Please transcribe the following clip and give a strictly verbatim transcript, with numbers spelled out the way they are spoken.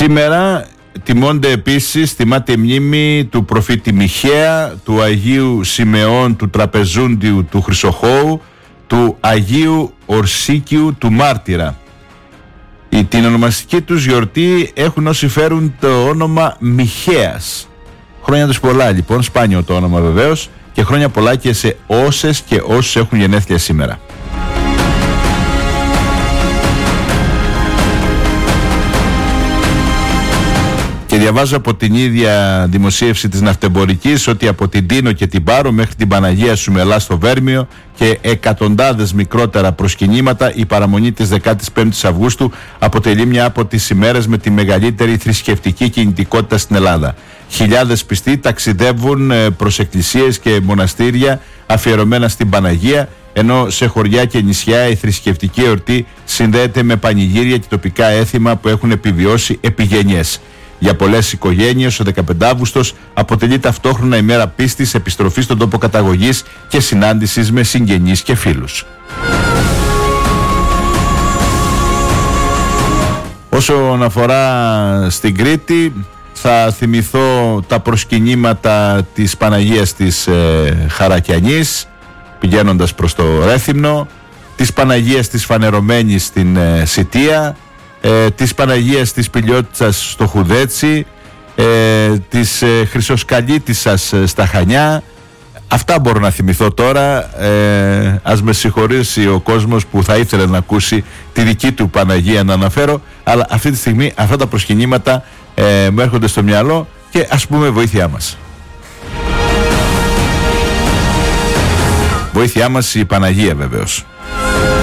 Σήμερα τιμώνται επίσης, τιμάται η μνήμη του προφήτη Μιχαία, του Αγίου Σιμεών του Τραπεζούντιου του Χρυσοχώου, του Αγίου Ορσίκιου του Μάρτυρα. Η, την ονομαστική τους γιορτή έχουν όσοι φέρουν το όνομα Μιχαίας. Χρόνια τους πολλά λοιπόν, σπάνιο το όνομα βεβαίως, και χρόνια πολλά και σε όσες και όσους έχουν γενέθλια σήμερα. Και διαβάζω από την ίδια δημοσίευση της Ναυτεμπορικής ότι από την Τίνο και την Πάρο μέχρι την Παναγία Σουμελά στο Βέρμιο και εκατοντάδες μικρότερα προσκυνήματα, η παραμονή της δεκάτης πέμπτης Αυγούστου αποτελεί μια από τις ημέρες με τη μεγαλύτερη θρησκευτική κινητικότητα στην Ελλάδα. Χιλιάδες πιστοί ταξιδεύουν προς εκκλησίες και μοναστήρια αφιερωμένα στην Παναγία, ενώ σε χωριά και νησιά η θρησκευτική εορτή συνδέεται με πανηγύρια και τοπικά έθιμα που έχουν επιβιώσει επιγενιές. Για πολλές οικογένειες ο δεκαπέντε Αυγούστος αποτελεί ταυτόχρονα ημέρα πίστης, επιστροφής στον τόπο καταγωγής και συνάντησης με συγγενείς και φίλους. Όσον αφορά στην Κρήτη, θα θυμηθώ τα προσκυνήματα της Παναγίας της ε, Χαρακιανής πηγαίνοντας προς το Ρέθυμνο, της Παναγίας της Φανερωμένης στην ε, Σιτία, Ε, της Παναγίας της Πηλιώτισσας στο Χουδέτσι, ε, της ε, Χρυσοσκαλίτισσας ε, στα Χανιά. Αυτά μπορώ να θυμηθώ τώρα. ε, Ας με συγχωρήσει ο κόσμος που θα ήθελε να ακούσει τη δική του Παναγία να αναφέρω, αλλά αυτή τη στιγμή αυτά τα προσκυνήματα ε, μου έρχονται στο μυαλό και ας πούμε βοήθειά μας. Βοήθειά μας η Παναγία βεβαίως.